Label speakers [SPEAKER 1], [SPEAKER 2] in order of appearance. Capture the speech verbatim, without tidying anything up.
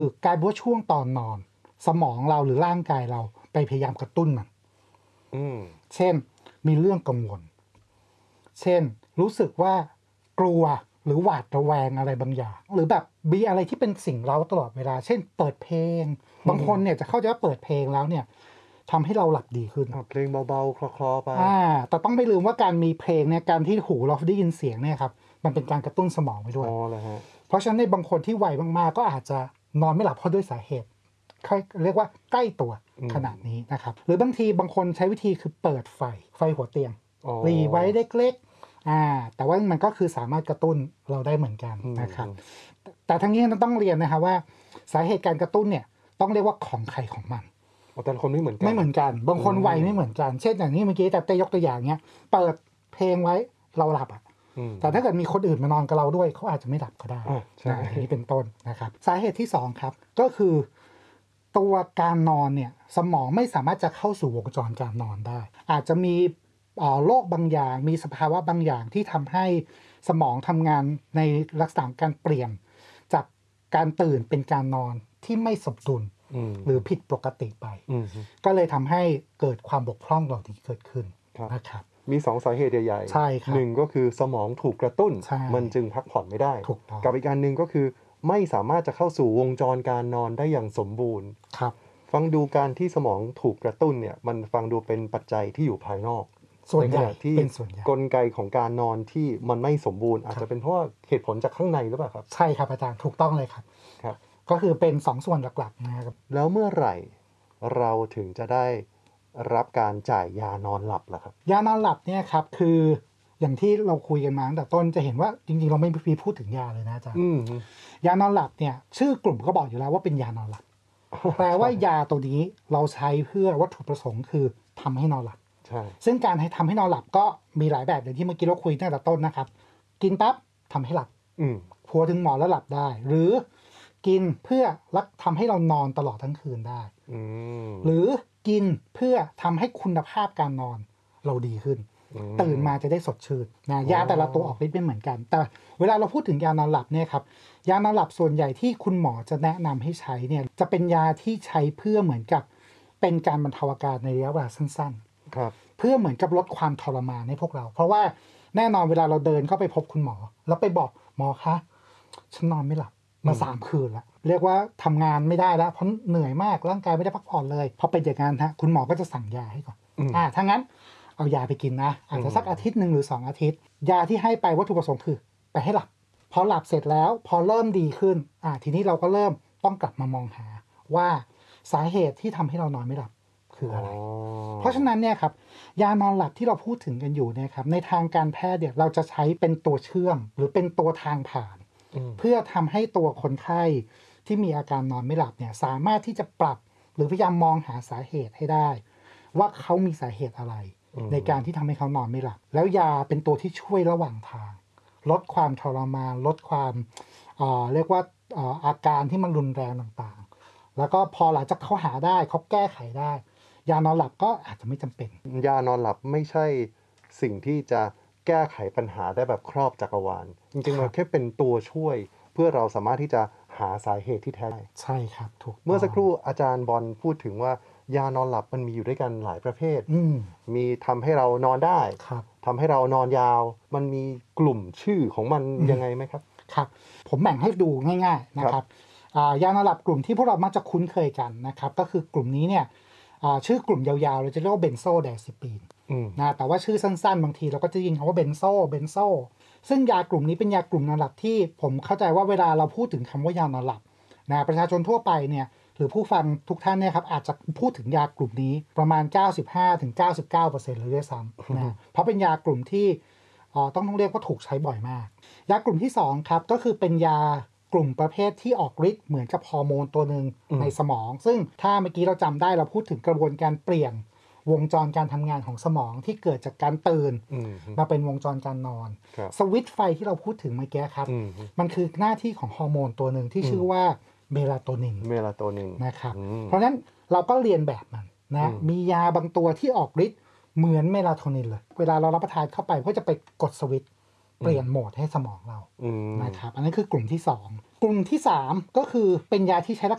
[SPEAKER 1] คือกลายเป็นว่าช่วงตอนนอนสมองเราหรือร่างกายเราไปพยายามกระตุ้นมันเช่นมีเรื่องกังวลเช่นรู้สึกว่ากลัวหรือหวาดระแวงอะไรบางอย่างหรือแบบมีอะไรที่เป็นสิ่งเร้าตลอดเวลาเช่นเปิดเพลงบางคนเนี่ยจะเข้าใจว่าเปิดเพลงแล้วเนี่ยทำให้เราหลับดีขึ้น
[SPEAKER 2] เพลงเบาๆคลอๆไป
[SPEAKER 1] อ่าแต่ต้องไม่ลืมว่าการมีเพลงเนี่ยการที่หูเราได้ยินเสียงเนี่ยครับมันเป็นการกระตุ้นสมองไปด้วย
[SPEAKER 2] อ๋อเหรอฮะ
[SPEAKER 1] เพราะฉะนั้นในบางคนที่ไวมากๆก็อาจจะนอนไม่หลับเพราะด้วยสาเหตุเรียกว่าใกล้ตัวขนาดนี้นะครับหรือบางทีบางคนใช้วิธีคือเปิดไฟไฟหัวเตียงหรี่ไว้เล็กๆอ่าแต่ว่ามันก็คือสามารถกระตุ้นเราได้เหมือนกันนะครับแต่ทั้งนี้ต้องเรียนนะครับว่าสาเหตุการกระตุ้นเนี่ยต้องเรียกว่าของใครของมัน
[SPEAKER 2] แต่คนไม่เหมือนกัน
[SPEAKER 1] ไม่เหมือนกันบางคนไวไม่เหมือนกันเช่นอย่างนี้เมื่อกี้แต่เต้ยกตัวอย่างเนี้ยเปิดเพลงไว้เราหลับอ่ะแต่ถ้าเกิดมีคนอื่นมานอนกับเราด้วยเขาอาจจะไม่หลับก็ได้อันนี้เป็นต้นนะครับสาเหตุที่สองครับก็คือตัวการนอนเนี่ยสมองไม่สามารถจะเข้าสู่วงจรการนอนได้อาจจะมีโรคบางอย่างมีสภาวะบางอย่างที่ทำให้สมองทำงานในลักษณะการเปลี่ยนจากการตื่นเป็นการนอนที่ไม่สมดุลหรือผิดปกติไปก็เลยทำให้เกิดความบกพร่องเหล่านี้เกิดขึ้นนะครับ
[SPEAKER 2] มีสองสาเหตุใหญ่
[SPEAKER 1] ๆใช่ครับ
[SPEAKER 2] หนึ่งก็คือสมองถูกกระตุ้นมันจึงพักผ่อนไม่ได้กับอีกการหนึ่งก็คือไม่สามารถจะเข้าสู่วงจรการนอนได้อย่างสมบูรณ์
[SPEAKER 1] ครับ
[SPEAKER 2] ฟังดูการที่สมองถูกกระตุ้นเนี่ยมันฟังดูเป็นปัจจัยที่อยู่ภายนอก
[SPEAKER 1] ส่วนใหญ่
[SPEAKER 2] ที่
[SPEAKER 1] เป็นส่วนใหญ่
[SPEAKER 2] กลไกของการนอนที่มันไม่สมบูรณ์อาจจะเป็นเพราะว่าเหตุผลจากข้างในหรือเปล่าครับ
[SPEAKER 1] ใช่ครับอาจารย์ถูกต้องเลยครับ
[SPEAKER 2] ครับ
[SPEAKER 1] ก็คือเป็นสองส่วนหลักๆนะครับ
[SPEAKER 2] แล้วเมื่อไหร่เราถึงจะได้รับการจ่ายยานอนหลับล่ะครับ
[SPEAKER 1] ยานอนหลับเนี่ยครับคืออย่างที่เราคุยกันมาตั้งแต่ต้นจะเห็นว่าจริงๆเราไม่มีพูดถึงยาเลยนะอาจารย์ยานอนหลับเนี่ยชื่อกลุ่มก็บอกอยู่แล้วว่าเป็นยานอนหลับแปลว่ายาตัวนี้เราใช้เพื่อวัตถุประสงค์คือทำให้นอนหลับซึ่งการให้ทำให้นอนหลับก็มีหลายแบบอย่างที่เมื่อกี้เราคุยตั้งแต่ต้นนะครับกินปั๊บทำให้หลับพัวถึงหมอนแล้วหลับได้หรือกินเพื่อรักทำให้เรานอนตลอดทั้งคืนได้หรือกินเพื่อทำให้คุณภาพการนอนเราดีขึ้นตื่นมาจะได้สดชื่นนะยาแต่ละตัวออกฤทธิ์ไม่เหมือนกันแต่เวลาเราพูดถึงยานอนหลับเนี่ยครับยานอนหลับส่วนใหญ่ที่คุณหมอจะแนะนำให้ใช้เนี่ยจะเป็นยาที่ใช้เพื่อเหมือนกับเป็นการบรรเทาอาการในระยะเวลาสั้นๆ
[SPEAKER 2] ครับ
[SPEAKER 1] เพื่อเหมือนกับลดความทรมานให้พวกเราเพราะว่าแน่นอนเวลาเราเดินเข้าไปพบคุณหมอแล้วไปบอกหมอคะฉันนอนไม่หลับมาสามคืนแล้วเรียกว่าทำงานไม่ได้แล้วเพราะเหนื่อยมากร่างกายไม่ได้พักผ่อนเลยพอเป็นอย่างนั้นฮะคุณหมอก็จะสั่งยาให้ก่อนอ่าถ้างั้นเอายาไปกินนะอาจจะสักอาทิตย์หนึ่งหรือสองอาทิตย์ยาที่ให้ไปวัตถุประสงค์คือไปให้หลับพอหลับเสร็จแล้วพอเริ่มดีขึ้นอ่าทีนี้เราก็เริ่มต้องกลับมามองหาว่าสาเหตุที่ทำให้เรานอนไม่หลับคืออะไรเพราะฉะนั้นเนี่ยครับยานอนหลับที่เราพูดถึงกันอยู่เนี่ยครับในทางการแพทย์เนี่ยเราจะใช้เป็นตัวเชื่อมหรือเป็นตัวทางผ่านเพื่อทำให้ตัวคนไข้ที่มีอาการนอนไม่หลับเนี่ยสามารถที่จะปรับหรือพยายามมองหาสาเหตุให้ได้ว่าเขามีสาเหตุอะไรในการที่ทำให้เขานอนไม่หลับแล้วยาเป็นตัวที่ช่วยระหว่างทางลดความทรมานลดความเอ่อเรียกว่าเอ่ออาการที่มันรุนแรงต่างๆแล้วก็พอหลังจากเขาหาได้เขาแก้ไขได้ยานอนหลับก็อาจจะไม่จำเป็น
[SPEAKER 2] ยานอนหลับไม่ใช่สิ่งที่จะแก้ไขปัญหาได้แบบครอบจักรวาลจริงๆมันแค่เป็นตัวช่วยเพื่อเราสามารถที่จะหาสาเหตุที่แท้
[SPEAKER 1] ใช่ครับถูก
[SPEAKER 2] เมื่อสักครู่อาจารย์บอลพูดถึงว่ายานอนหลับมันมีอยู่ด้วยกันหลายประเภทมีทำให้เรานอนได้ทำให้เรานอนยาวมันมีกลุ่มชื่อของมันยังไงไหมครับ
[SPEAKER 1] ครับผมแบ่งให้ดูง่ายๆนะครับยานอนหลับกลุ่มที่พวกเรามักจะคุ้นเคยกันนะครับก็คือกลุ่มนี้เนี่ยชื่อกลุ่มยาวๆเราจะเรียกว่าเบนโซไดอะซิปีนนะแต่ว่าชื่อสั้นๆบางทีเราก็จะยิงคำว่าเบนโซเบนโซซึ่งยากลุ่มนี้เป็นยากลุ่มนอนหลับที่ผมเข้าใจว่าเวลาเราพูดถึงคำว่ายานอนหลับนะประชาชนทั่วไปเนี่ยหรือผู้ฟังทุกท่านเนี่ยครับอาจจะพูดถึงยากลุ่มนี้ประมาณ เก้าสิบห้าถึงเก้าสิบเก้าเปอร์เซ็นต์ เลยด้วยซ้ำนะเพราะเป็นยากลุ่มที่ต้องต้องเรียกว่าถูกใช้บ่อยมากยากลุ่มที่สองครับก็คือเป็นยากลุ่มประเภทที่ออกฤทธิ์เหมือนกับฮอร์โมนตัวหนึ่งในสมองซึ่งถ้าเมื่อกี้เราจำได้เราพูดถึงกระบวนการเปลี่ยนวงจรการทำงานของสมองที่เกิดจากการตื่นมาเป็นวงจรการนอนสวิตช์ไฟที่เราพูดถึงเมื่อกี้ครับมันคือหน้าที่ของฮอร์โมนตัวหนึ่งที่ชื่อว่าเมลาโทนิน
[SPEAKER 2] เมลาโทนิน
[SPEAKER 1] นะครับเพราะฉะนั้นเราก็เรียนแบบมันนะมียาบางตัวที่ออกฤทธิ์เหมือนเมลาโทนินเลยเวลาเรารับประทานเข้าไปก็จะไปกดสวิตช์เปลี่ยนโหมดให้สมองเรานะครับอันนั้นคือกลุ่มที่สองกลุ่มที่สามก็คือเป็นยาที่ใช้รัก